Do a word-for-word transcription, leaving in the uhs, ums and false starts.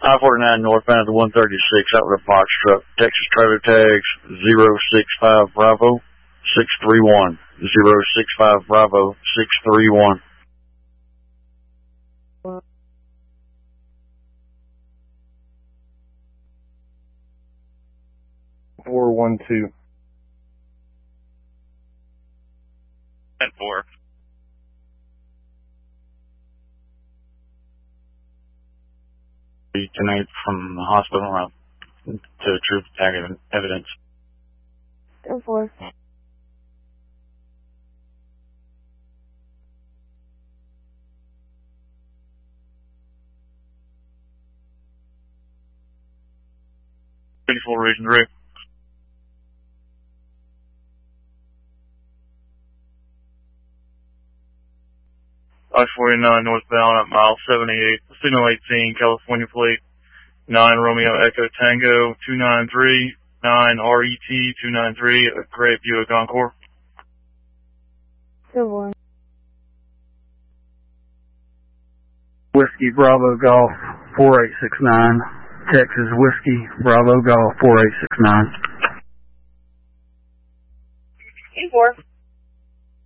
I forty-nine northbound to one thirty-six out with a box truck. Texas trailer tags zero six five Bravo six three one. zero six five Bravo six three one. four one two. ten four. Tonight from the hospital out to truth tag evidence. ten four. twenty-four Region three. I forty-nine northbound at mile seventy-eight, signal eighteen, California plate, nine Romeo Echo Tango, two nine three, nine R E T two nine three, a gray Buick Encore. ten four. Whiskey Bravo Golf four eight six nine, Texas Whiskey Bravo Golf four eight six nine. ten four.